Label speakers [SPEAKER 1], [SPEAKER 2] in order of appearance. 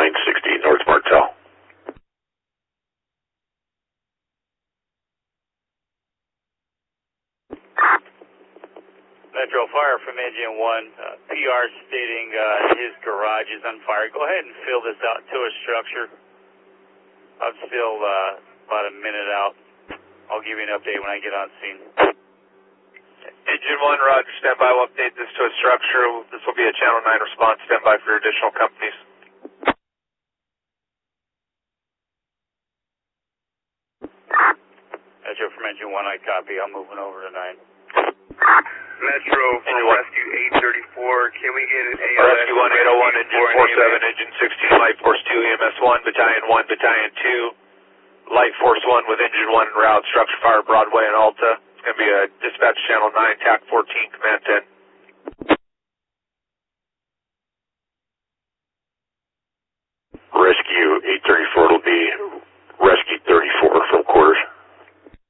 [SPEAKER 1] 960 North Martel.
[SPEAKER 2] Metro Fire from Engine 1, PR stating his garage is on fire. Go ahead and fill this out to a structure. I'm still about a minute out. I'll give you an update when I get on scene.
[SPEAKER 3] Engine 1, Roger, stand by. We'll update this to a structure. This will be a Channel 9 response. Stand by for your additional companies.
[SPEAKER 2] Metro from Engine 1, I copy. I'm moving over to 9.
[SPEAKER 4] Metro from Rescue 834, can we get an ALS?
[SPEAKER 3] Rescue 1801, Engine 47, Engine 16, Light Force 2, EMS 1, Battalion 1, Battalion 2, Light Force 1 with Engine 1 en route, structure fire Broadway and Alta. It's going to be a dispatch Channel 9, TAC 14, Command 10.